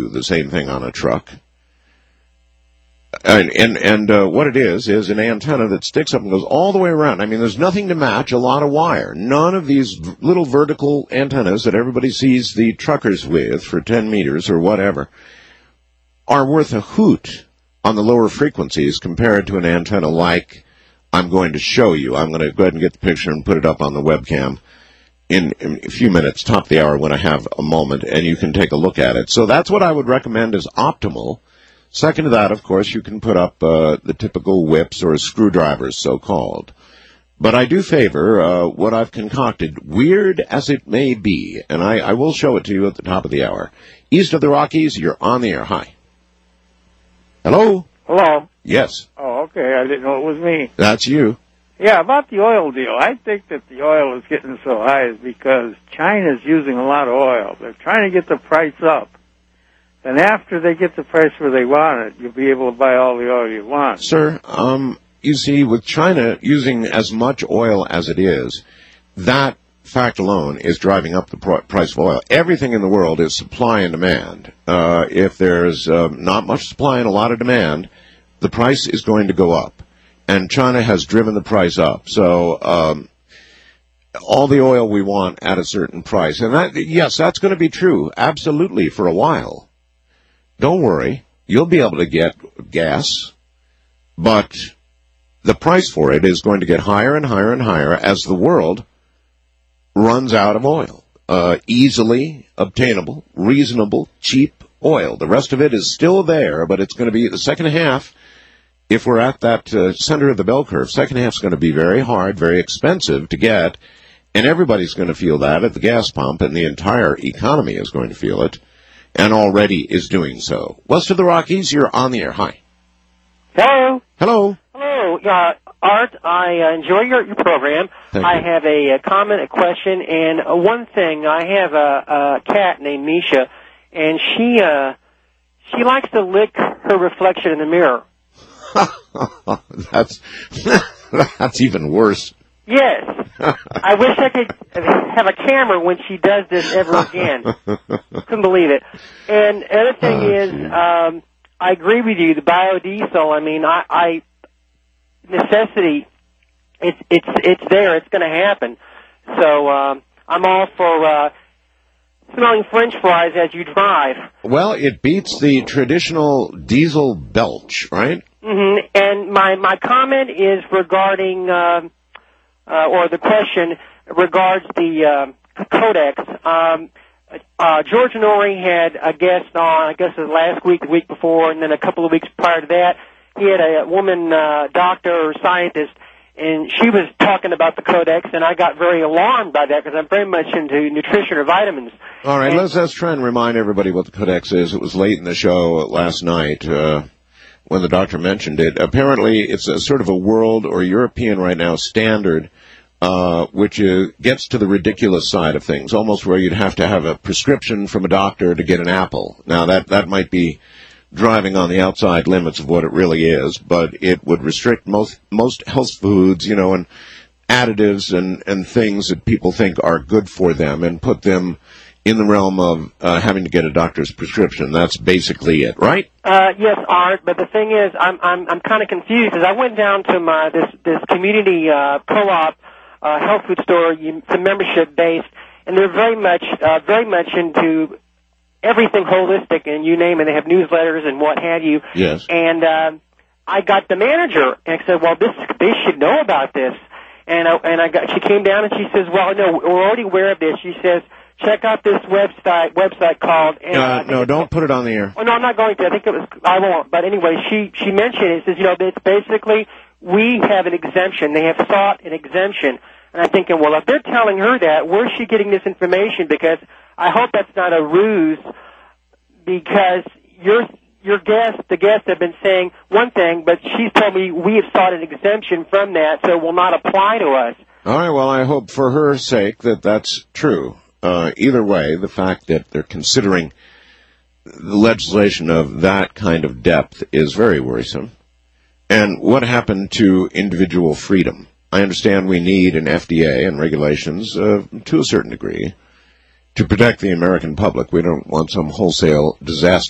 do the same thing on a truck. And what it is an antenna that sticks up and goes all the way around. I mean, there's nothing to match a lot of wire. None of these little vertical antennas that everybody sees the truckers with for 10 meters or whatever are worth a hoot on the lower frequencies compared to an antenna like I'm going to show you. I'm going to go ahead and get the picture and put it up on the webcam in a few minutes, top of the hour when I have a moment, and you can take a look at it. So that's what I would recommend as optimal. Second to that, of course, you can put up the typical whips or screwdrivers, so-called. But I do favor what I've concocted, weird as it may be, and I will show it to you at the top of the hour. East of the Rockies, you're on the air. Hi. Hello? Hello? Yes. Oh, okay. I didn't know it was me. That's you. Yeah, about the oil deal. I think that the oil is getting so high is because China's using a lot of oil. They're trying to get the price up. And after they get the price where they want it, you'll be able to buy all the oil you want. Sir, you see, with China using as much oil as it is, that fact alone is driving up the price of oil. Everything in the world is supply and demand. If there's not much supply and a lot of demand, the price is going to go up. And China has driven the price up. So all the oil we want at a certain price. And that, yes, that's going to be true, absolutely, for a while. Don't worry, you'll be able to get gas, but the price for it is going to get higher and higher and higher as the world runs out of oil. Easily obtainable, reasonable, cheap oil. The rest of it is still there, but it's going to be the second half. If we're at that center of the bell curve, second half is going to be very hard, very expensive to get, and everybody's going to feel that at the gas pump, and the entire economy is going to feel it. And already is doing so. West of the Rockies, you're on the air. Hi. Hello. Hello. Hello. Art, I enjoy your program. I have a comment, a question, and one thing. I have a cat named Misha, and she likes to lick her reflection in the mirror. That's even worse. Yes. I wish I could have a camera when she does this ever again. Couldn't believe it. And the other thing is, I agree with you, the biodiesel, I mean, necessity, it's there, it's going to happen. So, I'm all for, smelling French fries as you drive. Well, it beats the traditional diesel belch, right? Mm-hmm. And my comment is regarding, or the question regards the Codex. George Norrie had a guest on, I guess it was last week, the week before, and then a couple of weeks prior to that. He had a woman doctor or scientist, and she was talking about the Codex, and I got very alarmed by that because I'm very much into nutrition or vitamins. All right, let's try and remind everybody what the Codex is. It was late in the show last night when the doctor mentioned it. Apparently, it's a sort of a world or European right now standard, which gets to the ridiculous side of things, almost where you'd have to have a prescription from a doctor to get an apple. Now, that might be driving on the outside limits of what it really is, but it would restrict most health foods, and additives and things that people think are good for them and put them in the realm of having to get a doctor's prescription. That's basically it, right? Yes, Art. But the thing is, I'm kind of confused because I went down to this community co-op health food store. It's a membership based, and they're very much into everything holistic, and you name it. They have newsletters and what have you. Yes. And I got the manager and I said, "Well, they should know about this." And she came down and she says, "Well, no, we're already aware of this." She says, "Check out this website called." No, don't put it on the air. Oh, no, I'm not going to. I won't. But anyway, she mentioned it. Says, it's basically we have an exemption. They have sought an exemption. And I'm thinking, well, if they're telling her that, where's she getting this information? Because I hope that's not a ruse, because the guests have been saying one thing, but she's told me we have sought an exemption from that, so it will not apply to us. All right, well, I hope for her sake that that's true. Either way, the fact that they're considering the legislation of that kind of depth is very worrisome. And what happened to individual freedom? I understand we need an FDA and regulations to a certain degree to protect the American public. We don't want some wholesale disaster